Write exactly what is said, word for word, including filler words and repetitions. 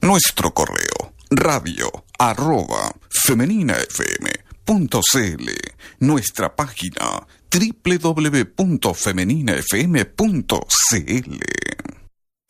Nuestro correo radio arroba femeninafm.cl. Nuestra página doble u doble u doble u punto femeninafm punto c l.